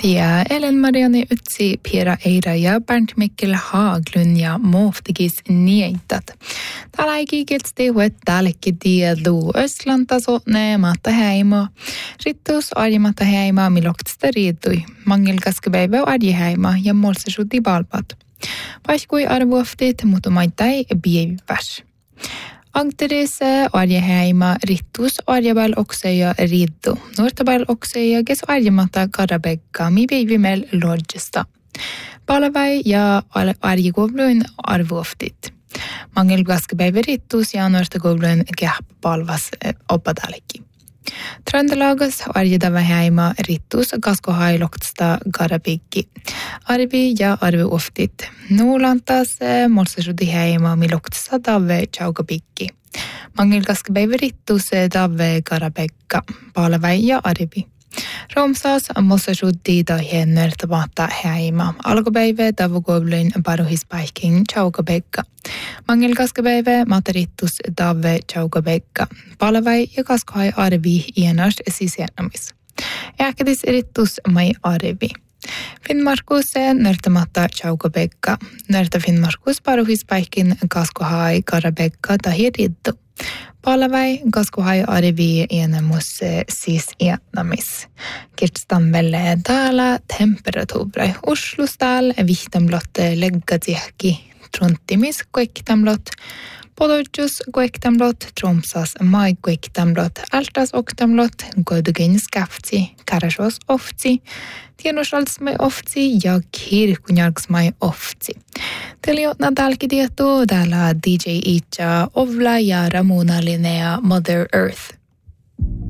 Ja Ellen Marianne Utsi, Pira Eira ja Bernt Mikkel Haglund ja Moftigis niitat. Täällä ei kiikilti huet täällekin tieduu Östlantasootne matta häima. Rittus arjematta häima miloktista riittui. Mangilkaskepäivä arjehäima ja molsasuti balpat. Paiskui arvuoftit, mutta maittai biiväs. Agteris arjehäima rittus arjabal okseja riddu. Nuortabal okseja kes arjematta karabekka mi beivimel lodgesta. Palavai ja arjegovluin arvuoftit. Mangel gaskepäivä rittus ja nuortagovluin palvas oppadalki. Tröndelagas arjedava häima rittus kaskohailoktsta karabikki. Arvi ja arvuoftit. Nuulantas molsasudi häima miloktsa tave chaukabikki. Mangel gaskepäivä rittus tave karabekka. Palavai ja arvi. Romsas molsasudi dahen nörtamatta häima. Alkupäivä tavogovluin paruhispaikin chaukabekka. Mangel gaskepäivä materittus tave chaukabekka. Palavai ja kaskohai arvi ienas sisjärnamis. Äkädis rittus mai arvi. Finnmarkus nörtamatta chaukabekka. Nörtä Finnmarkus paruhispaikin kaskohai karabekka tahi riddu. Palavai kaskohai arvi ienamus sisjärnamis. Kirtstamvelle täällä temperatuurai. Oslustal vihtamlott leggatihki. Trontimis kuektamlott. Podorjus kuektamlott. Tromsas mai kuektamlott. Altas oktamlott. Godugin skaftsi. Karasjos oftsi. Tienosalsmai oftsi ja kirkunjargsmai oftsi. Teliotna talkidietu täällä DJ Itcha, Ovla ja Ramona Linnea Mother Earth.